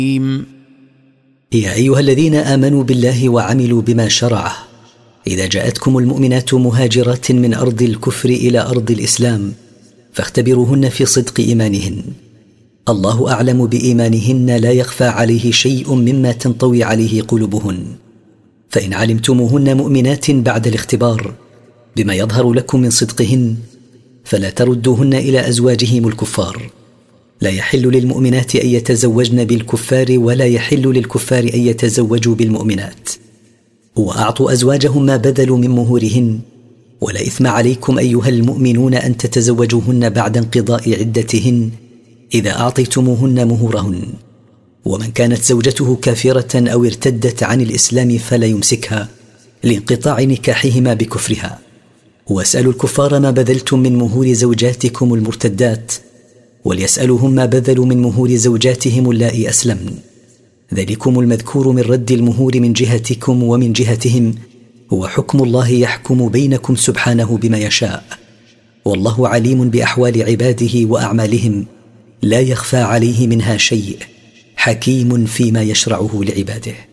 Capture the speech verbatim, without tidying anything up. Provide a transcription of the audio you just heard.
يا أيها الذين آمنوا بالله وعملوا بما شرعه، إذا جاءتكم المؤمنات مهاجرات من أرض الكفر إلى أرض الإسلام فاختبروهن في صدق إيمانهن، الله أعلم بإيمانهن لا يخفى عليه شيء مما تنطوي عليه قلوبهن. فإن علمتموهن مؤمنات بعد الاختبار بما يظهر لكم من صدقهن فلا تردوهن إلى أزواجهم الكفار. لا يحل للمؤمنات أن يتزوجن بالكفار ولا يحل للكفار أن يتزوجوا بالمؤمنات. وأعطوا أزواجهم ما بذلوا من مهورهن، ولا إثم عليكم أيها المؤمنون أن تتزوجوهن بعد انقضاء عدتهن إذا أعطيتموهن مهورهن. ومن كانت زوجته كافرة أو ارتدت عن الإسلام فلا يمسكها لانقطاع نكاحهما بكفرها. واسألوا الكفار ما بذلتم من مهور زوجاتكم المرتدات، وليسألوهم ما بذلوا من مهور زوجاتهم اللائي أسلمن. ذلكم المذكور من رد المهور من جهتكم ومن جهتهم هو حكم الله يحكم بينكم سبحانه بما يشاء، والله عليم بأحوال عباده وأعمالهم لا يخفى عليه منها شيء، حكيم فيما يشرعه لعباده.